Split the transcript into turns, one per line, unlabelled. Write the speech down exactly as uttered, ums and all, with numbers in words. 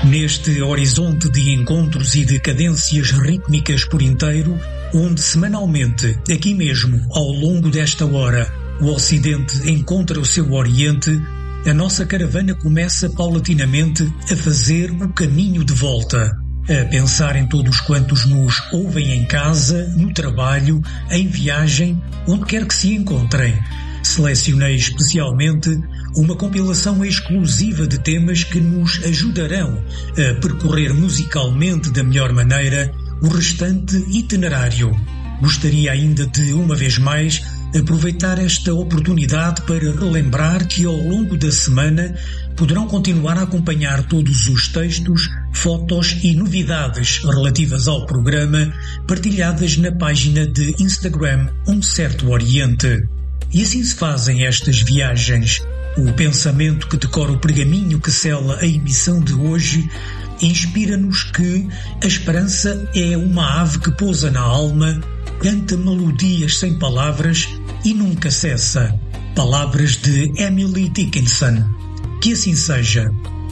Neste horizonte de encontros e de cadências rítmicas por inteiro, onde semanalmente, aqui mesmo, ao longo desta hora, o Ocidente encontra o seu Oriente, a nossa caravana começa paulatinamente a fazer o caminho de volta, a pensar em todos quantos nos ouvem em casa, no trabalho, em viagem, onde quer que se encontrem. Selecionei especialmente uma compilação exclusiva de temas que nos ajudarão a percorrer musicalmente da melhor maneira o restante itinerário. Gostaria ainda de, uma vez mais, aproveitar esta oportunidade para relembrar que ao longo da semana poderão continuar a acompanhar todos os textos, fotos e novidades relativas ao programa partilhadas na página de Instagram Um Certo Oriente. E assim se fazem estas viagens. O pensamento que decora o pergaminho que sela a emissão de hoje inspira-nos que a esperança é uma ave que pousa na alma, canta melodias sem palavras e nunca cessa. Palavras de Emily Dickinson. Que assim seja.